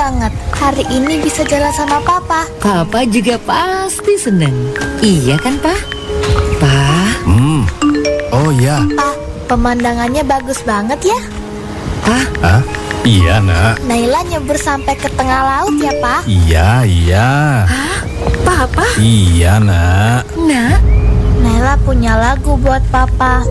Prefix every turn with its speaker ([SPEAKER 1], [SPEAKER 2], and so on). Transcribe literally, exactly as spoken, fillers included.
[SPEAKER 1] banget hari ini bisa jalan sama Papa.
[SPEAKER 2] Papa juga pasti seneng. Iya kan, Pa? Pa?
[SPEAKER 3] Hmm. Oh ya.
[SPEAKER 1] Pa, pemandangannya bagus banget ya.
[SPEAKER 2] Pa?
[SPEAKER 3] Hah? Iya, Nak.
[SPEAKER 1] Naila nyebur sampai ke tengah laut ya, Pa.
[SPEAKER 3] Iya, iya.
[SPEAKER 2] Hah? Papa?
[SPEAKER 3] Iya, Nak.
[SPEAKER 2] Nak?
[SPEAKER 1] Naila punya lagu buat Papa.